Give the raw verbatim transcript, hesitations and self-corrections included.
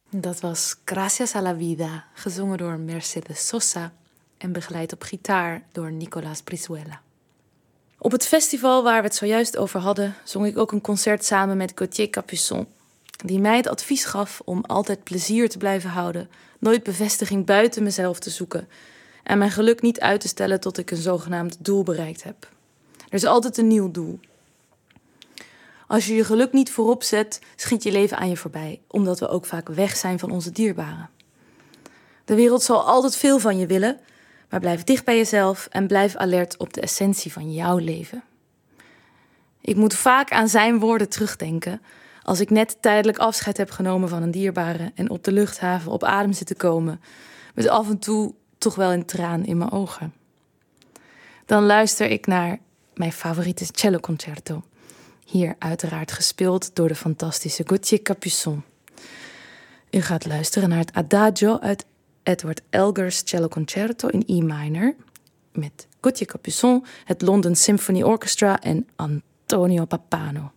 Dat was Gracias a la Vida, gezongen door Mercedes Sosa en begeleid op gitaar door Nicolás Brizuela. Op het festival waar we het zojuist over hadden, zong ik ook een concert samen met Gauthier Capuçon, die mij het advies gaf om altijd plezier te blijven houden, nooit bevestiging buiten mezelf te zoeken en mijn geluk niet uit te stellen tot ik een zogenaamd doel bereikt heb. Er is altijd een nieuw doel. Als je je geluk niet voorop zet, schiet je leven aan je voorbij, omdat we ook vaak weg zijn van onze dierbaren. De wereld zal altijd veel van je willen, maar blijf dicht bij jezelf en blijf alert op de essentie van jouw leven. Ik moet vaak aan zijn woorden terugdenken als ik net tijdelijk afscheid heb genomen van een dierbare en op de luchthaven op adem zit te komen, met af en toe toch wel een traan in mijn ogen. Dan luister ik naar mijn favoriete celloconcerto. Hier uiteraard gespeeld door de fantastische Gauthier Capuçon. U gaat luisteren naar het Adagio uit Edward Elgar's celloconcerto in E minor met Gauthier Capuçon, het London Symphony Orchestra en Antonio Pappano.